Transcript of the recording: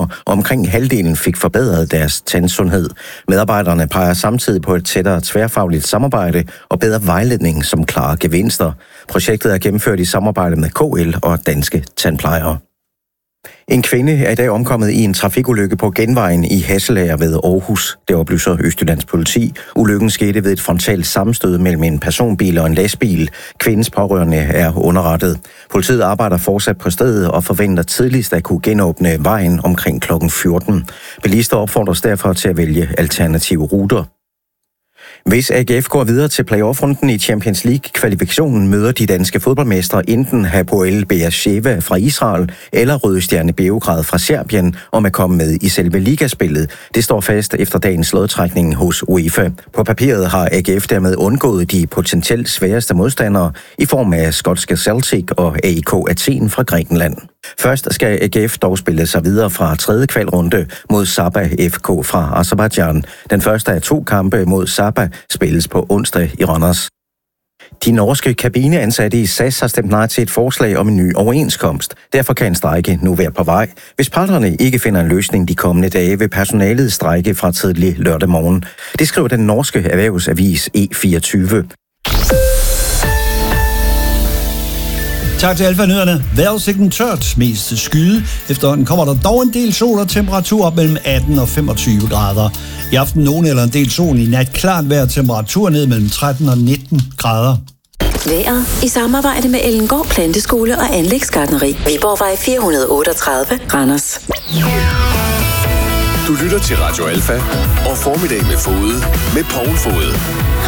og omkring halvdelen fik forbedret deres tandsundhed. Medarbejderne peger samtidig på et tættere tværfagligt samarbejde og bedre vejledning som klare gevinster. Projektet er gennemført i samarbejde med KL og Danske Tandplejere. En kvinde er i dag omkommet i en trafikulykke på Genvejen i Hasselager ved Aarhus. Det oplyser Østjyllands politi. Ulykken skete ved et frontalt sammenstød mellem en personbil og en lastbil. Kvindens pårørende er underrettet. Politiet arbejder fortsat på stedet og forventer tidligst at kunne genåbne vejen omkring kl. 14. Bilister opfordres derfor til at vælge alternative ruter. Hvis AGF går videre til playoff-runden i Champions League-kvalifikationen, møder de danske fodboldmestre enten Hapoel Beersheva fra Israel eller Røde Stjerne Beograd fra Serbien om at komme med i selve ligaspillet. Det står fast efter dagens lodtrækning hos UEFA. På papiret har AGF dermed undgået de potentielt sværeste modstandere i form af skotske Celtic og AEK Athen fra Grækenland. Først skal AGF dog spille sig videre fra tredje kvalrunde mod Sabah FK fra Aserbajdsjan. Den første af 2 kampe mod Sabah spilles på onsdag i Randers. De norske kabineansatte i SAS har stemt nej til et forslag om en ny overenskomst. Derfor kan en strejke nu være på vej. Hvis parterne ikke finder en løsning de kommende dage, vil personalet strejke fra tidlig lørdag morgen. Det skriver den norske erhvervsavis E24. Tak til Alfa-nyhederne. Vejrudsigten tørt, mest skyde. Efterhånden kommer der dog en del sol og temperatur op mellem 18 og 25 grader. I aften nogen eller en del sol, i nat klart vejr, temperatur ned mellem 13 og 19 grader. Vejret i samarbejde med Ellengård Planteskole og Anlægsgartneri. Viborgvej 438, Randers. Du lytter til Radio Alfa og Formiddag med Fode med Poul Fode.